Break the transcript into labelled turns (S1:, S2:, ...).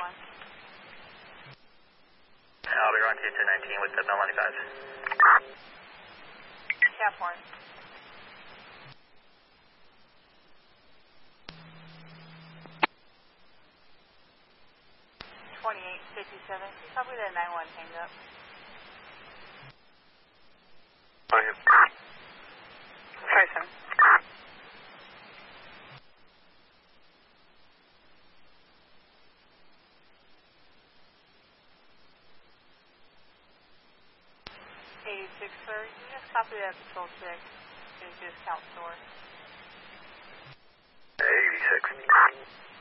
S1: 1.
S2: I'll be running 219 with the Bell 95.
S1: Cap 1. Copy that 9-1 hang up.
S3: Tyson.
S1: Sir, you just copy that patrol check to discount store.
S2: 86.